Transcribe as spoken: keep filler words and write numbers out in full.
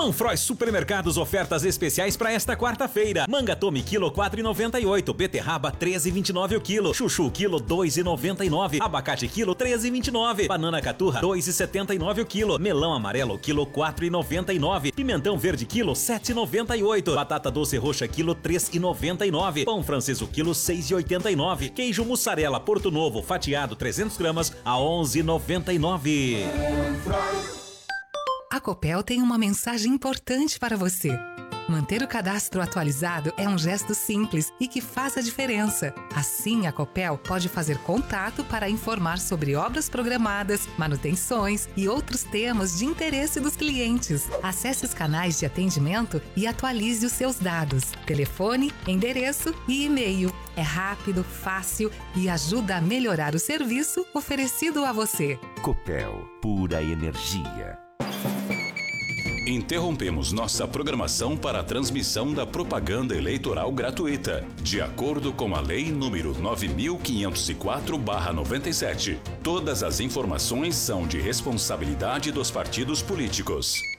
Manfroy Supermercados, ofertas especiais para esta quarta-feira. Manga Tome quilo quatro e noventa e oito, beterraba treze e vinte e nove o quilo, chuchu quilo dois e noventa e nove, abacate quilo treze e vinte e nove, banana caturra dois e setenta e nove o quilo, melão amarelo quilo quatro e noventa e nove, pimentão verde quilo sete e noventa e oito, batata doce roxa quilo três e noventa e nove, pão francês o quilo seis e oitenta e nove, queijo mussarela Porto Novo fatiado trezentas gramas a onze e noventa e nove. A Copel tem uma mensagem importante para você. Manter o cadastro atualizado é um gesto simples e que faz a diferença. Assim, a Copel pode fazer contato para informar sobre obras programadas, manutenções e outros temas de interesse dos clientes. Acesse os canais de atendimento e atualize os seus dados, telefone, endereço e e-mail. É rápido, fácil e ajuda a melhorar o serviço oferecido a você. Copel, pura energia. Interrompemos nossa programação para a transmissão da propaganda eleitoral gratuita, de acordo com a Lei número nove mil quinhentos e quatro barra noventa e sete. Todas as informações são de responsabilidade dos partidos políticos.